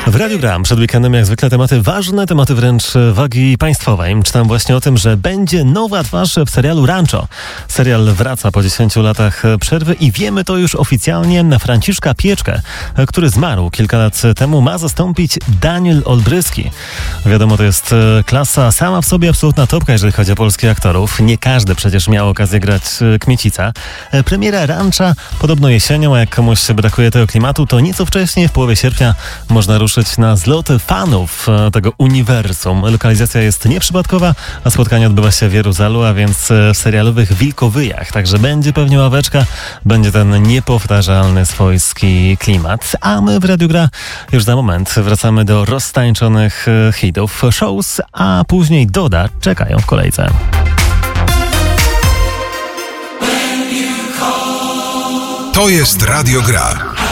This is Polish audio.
W Radiu Gram przed weekendem jak zwykle tematy ważne, tematy wręcz wagi państwowej. Czytam właśnie o tym, że będzie nowa twarz w serialu Rancho. Serial wraca po 10 latach przerwy i wiemy to już oficjalnie. Franciszka Pieczkę, który zmarł kilka lat temu, ma zastąpić Daniel Olbryski. Wiadomo, to jest klasa sama w sobie, absolutna topka, jeżeli chodzi o polskich aktorów. Nie każdy przecież miał okazję grać Kmiecica. Premiera Rancha podobno jesienią, a jak komuś brakuje tego klimatu, to nieco wcześniej, w połowie sierpnia, można ruszyć na zlot fanów tego uniwersum. Lokalizacja jest nieprzypadkowa, a spotkanie odbywa się w Jeruzalem, a więc w serialowych Wilkowyjach. Także będzie pewnie ławeczka, będzie ten niepowtarzalny, swojski klimat. A my w Radiu Gra już za moment wracamy do roztańczonych hitów. Shows, a później Doda czekają w kolejce. To jest Radio Gra.